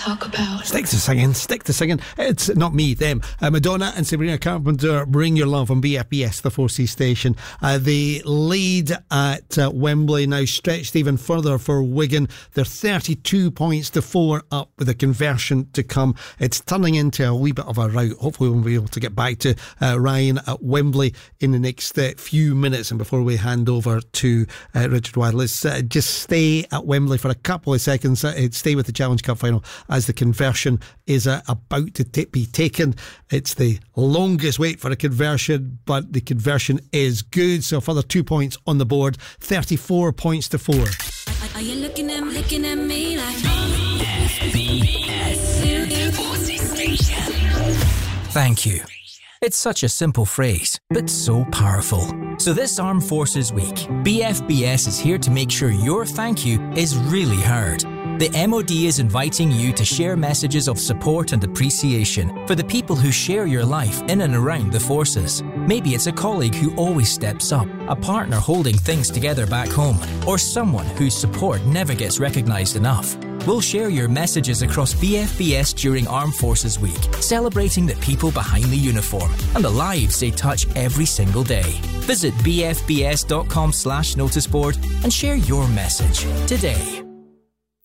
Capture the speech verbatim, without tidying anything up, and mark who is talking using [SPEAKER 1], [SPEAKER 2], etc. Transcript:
[SPEAKER 1] talk about.
[SPEAKER 2] Stick to singing, stick to singing. It's not me, them. Uh, Madonna and Sabrina Carpenter, Bring Your Love on B F B S, the four C station. Uh, the lead at uh, Wembley now stretched even further for Wigan. They're thirty-two points to four up with a conversion to come. It's turning into a wee bit of a rout. Hopefully we'll be able to get back to uh, Ryan at Wembley in the next uh, few minutes. And before we hand over to uh, Richard Wilde, let's uh, just stay at Wembley for a couple of seconds. Uh, stay with the Challenge Cup final as the conversion is uh, about to t- be taken. It's the longest wait for a conversion, but the conversion is good. So further two points on the board, thirty-four points to four.
[SPEAKER 3] Are you looking at, looking at me like
[SPEAKER 4] B F B S Station? Thank you. It's such a simple phrase, but so powerful. So this Armed Forces Week, B F B S is here to make sure your thank you is really heard. The M O D is inviting you to share messages of support and appreciation for the people who share your life in and around the forces. Maybe it's a colleague who always steps up, a partner holding things together back home, or someone whose support never gets recognised enough. We'll share your messages across B F B S during Armed Forces Week, celebrating the people behind the uniform and the lives they touch every single day. Visit bfbs.com slash noticeboard and share your message today.